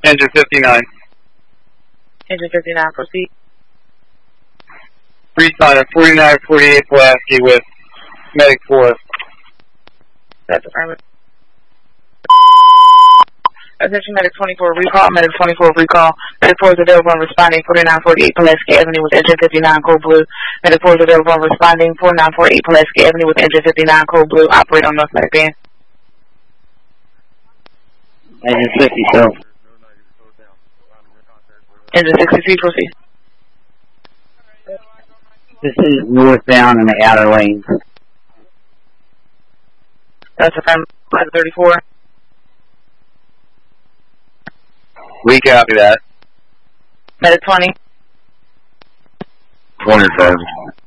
Engine 59. Engine 59, proceed. Responding 4948 Pulaski with Medic 4. That's affirmative. Attention Medic 24 recall, Medic 24 recall. Medic 4 is available and responding 4948 Pulaski Avenue with engine 59 code blue. Medic 4 is available and responding 4948 Pulaski Avenue with engine 59 code blue. Operate on North Medic band. Engine 62. Engine 63, proceed. This is northbound in the outer lanes. That's affirmative. 34. We copy that. Medic 20. 25.